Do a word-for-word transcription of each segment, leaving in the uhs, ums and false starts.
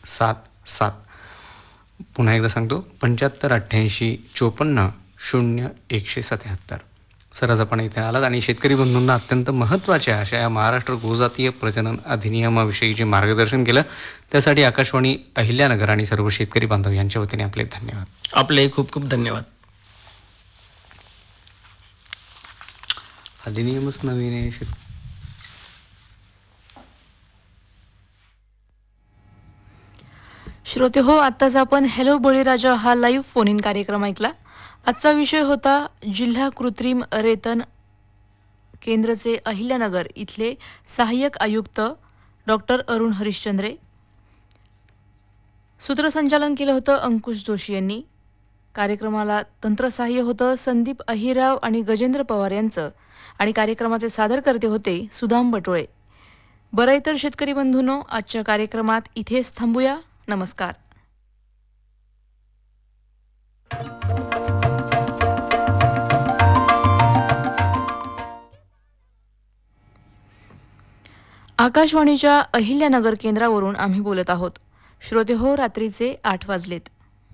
सात सात. पुन्हा एकदा सांगतो, पंच्याहत्तर अठ्ठ्याऐंशी चोपन्न शून्य एकशे सत्याहत्तर. सर आज आपण इथे आलात आणि शेतकरी बंधूंना अत्यंत महत्त्वाच्या अशा या महाराष्ट्र गोजातीय प्रजनन अधिनियमाविषयी जे मार्गदर्शन केलं त्यासाठी आकाशवाणी अहिल्यानगर आणि सर्व शेतकरी बांधव यांच्या वतीने आपले धन्यवाद. आपले खूप खूप धन्यवाद. अधिनियमच नवीन आहे. शेत श्रोते हो, आत्ताच आपण हॅलो बळीराजा हा लाईव्ह फोन इन कार्यक्रम ऐकला. आजचा विषय होता जिल्हा कृत्रिम रेतन केंद्रचे अहिल्यानगर इथले सहाय्यक आयुक्त डॉक्टर अरुण हरिश्चंद्रे. सूत्रसंचालन केलं होतं अंकुश जोशी यांनी. कार्यक्रमाला तंत्रसहाय्य होतं संदीप अहिराव आणि गजेंद्र पवार यांचं आणि कार्यक्रमाचे सादरकर्ते होते सुदाम बटोळे. बरं, इतर शेतकरी बंधूंनो, आजच्या कार्यक्रमात इथेच थांबूया. नमस्कार. आकाशवाणीच्या अहिल्यानगर केंद्रावरून आम्ही बोलत आहोत. श्रोते हो, रात्रीचे आठ वाजलेत.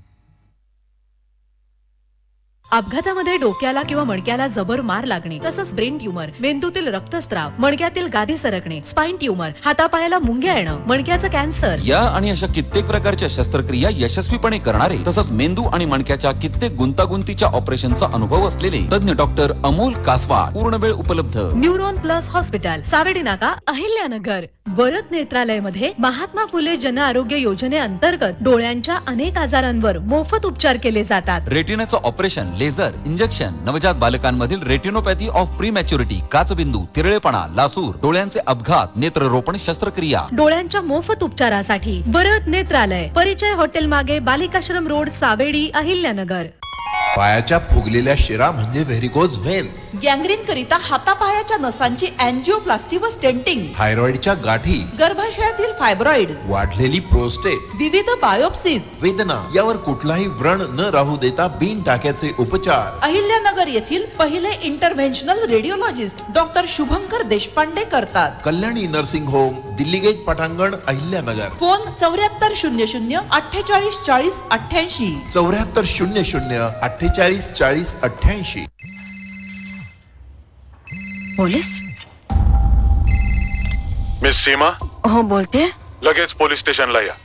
अपघातामध्ये डोक्याला किंवा मणक्याला जबर मार लागणे, तसंच ब्रेन ट्यूमर, मेंदूतील रक्तस्राव, मणक्यातील गादी सरकणे, स्पाइन ट्यूमर, हातापायाला मुंग्या येणं, मणक्याचं कॅन्सर या आणि अशा कित्येक प्रकारच्या शस्त्रक्रिया यशस्वीपणे करणारे तसंच मेंदू आणि मणक्याच्या कित्येक गुंतागुंतीच्या ऑपरेशनचा अनुभव असलेले तज्ञ डॉक्टर अमोल कासवा पूर्ण वेळ उपलब्ध. न्यूरॉन प्लस हॉस्पिटल, सावेडी नाका, अहिल्यानगर. वरद नेत्रालय मध्ये महात्मा फुले जन आरोग्य योजनेअंतर्गत डोळ्यांच्या अनेक आजारांवर मोफत उपचार केले जातात. रेटिनाचं ऑपरेशन, लेझर, इंजेक्शन, नवजात बालकांमधील रेटिनोपॅथी ऑफ प्रीमॅच्युरिटी, काचबिंदू, तिरळेपणा, लासूर, डोळ्यांचे अपघात, नेत्ररोपण शस्त्रक्रिया. डोळ्यांच्या मोफत उपचारासाठी वरद नेत्रालय, परिचय हॉटेल मागे, बालिकाश्रम रोड, सावेडी, अहिल्यानगर. पायाच्या फुगलेल्या शिरा म्हणजे व्हेरिकोज व्हेन्स. गँग्रीन करिता हातापायाच्या नसांची अँजिओप्लास्टी व स्टेंटिंग. थायरॉइडच्या गाठी, गर्भाशयातील फायब्रॉइड, वाढलेली प्रोस्टेट, विविध बायोप्सीज, वेदना यावर कुठलाही व्रण न राहू देता बिन टाक्याचे उपचार. अहिल्यानगर येथील पहिले इंटरव्हेन्शनल रेडिओलॉजिस्ट डॉक्टर शुभंकर देशपांडे करतात. Kalyani nursing home, Delhi gate, पटांगण, अहिल्यानगर. फोन चौऱ्याहत्तर शून्य शून्य अठ्ठेचाळीस चाळीस अठ्ठ्याऐंशी. चौऱ्याहत्तर शून्य शून्य अठ्ठेचाळीस चाळीस अठ्ठ्याऐंशी. पोलीस? मिस सीमा? हो, बोलते. लगेच पोलीस स्टेशनला या.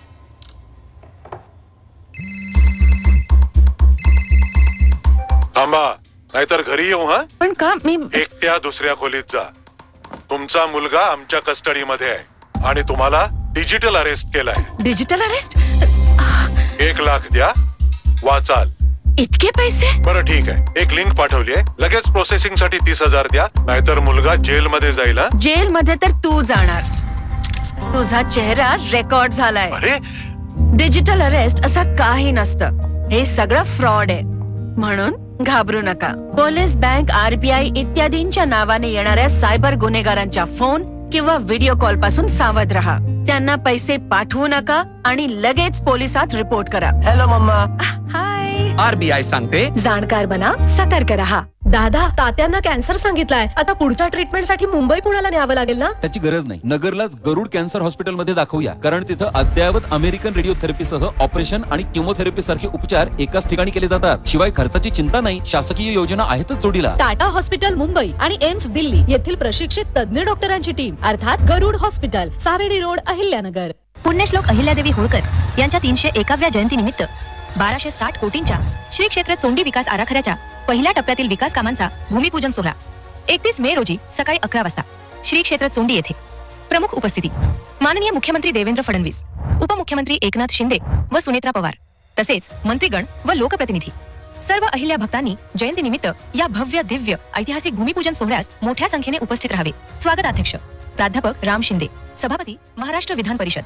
थांबा, नाहीतर घरी येऊ. हा, पण का? मी एकट्या दुसऱ्या खोलीत जा. तुमचा मुलगा आमच्या कस्टडीमध्ये आहे आणि तुम्हाला डिजिटल अरेस्ट केलाय. Digital arrest? एक लाख द्या, वाचाल. इतके पैसे? बरं ठीक आहे, एक लिंक पाठवली आहे, लगेच प्रोसेसिंग साठी तीस हजार द्या, नाहीतर मुलगा जेल मध्ये जाईल. जेल मध्ये तर तू जाणार. तुझा चेहरा रेकॉर्ड झालाय. अरे, डिजिटल अरेस्ट असं काही नसतं. हे सगळं फ्रॉड आहे, म्हणून घाबरू नका. पोलीस, बँक, आरबीआय इत्यादींच्या नावाने येणाऱ्या सायबर गुन्हेगारांच्या फोन किंवा व्हिडिओ कॉल पासून सावध राहा. त्यांना पैसे पाठवू नका आणि लगेच पोलिसात रिपोर्ट करा. Hello mamma. हाय. आरबीआय सांगते, जाणकार बना, सतर्क रहा. दादा, तात्यांना कॅन्सर सांगितलाय. आता पुढच्या ट्रीटमेंट साठी मुंबई पुण्याला न्यावं लागेल ना? त्याची गरज नाही. नगरलाच गरुड कॅन्सर हॉस्पिटल मध्ये दाखवूया, कारण तिथं अद्ययावत अमेरिकन रेडिओथेरपी सह ऑपरेशन आणि किमोथेरपी सारखे उपचार एकाच ठिकाणी केले जातात. शिवाय खर्चाची चिंता नाही. शासकीय योजना आहेतच जोडीला. टाटा हॉस्पिटल मुंबई आणि एम्स दिल्ली येथील प्रशिक्षित तज्ञ डॉक्टरांची टीम, अर्थात गरुड हॉस्पिटल, सावेडी रोड, अहिल्यानगर. पुण्यश्लोक अहिल्यादेवी होळकर यांच्या तीनशे एकाव्या जयंतीनिमित्त बाराशे साठ कोटींच्या श्री क्षेत्र चोंडी विकास आराखड्याच्या पहिल्या टप्प्यातील विकास कामांचा भूमिपूजन सोहळा एकतीस मे रोजी सकाळी अकरा वाजता श्री क्षेत्र चोंडी येथे. प्रमुख उपस्थिती माननीय मुख्यमंत्री देवेंद्र फडणवीस, उपमुख्यमंत्री एकनाथ शिंदे व सुनेत्रा पवार, तसेच मंत्रीगण व लोकप्रतिनिधी. सर्व अहिल्या भक्तांनी जयंतीनिमित्त या भव्य दिव्य ऐतिहासिक भूमिपूजन सोहळ्यास मोठ्या संख्येने उपस्थित राहावे. स्वागताध्यक्ष प्राध्यापक राम शिंदे, सभापती महाराष्ट्र विधान परिषद.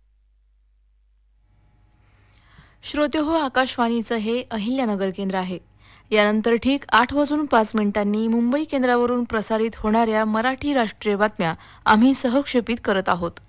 श्रोते हो, आकाशवाणीचं हे अहिल्यानगर केंद्र आहे. यानंतर ठीक आठ वाजून पाच मिनिटांनी मुंबई केंद्रावरून प्रसारित होणाऱ्या मराठी राष्ट्रीय बातम्या आम्ही सहक्षेपित करत आहोत.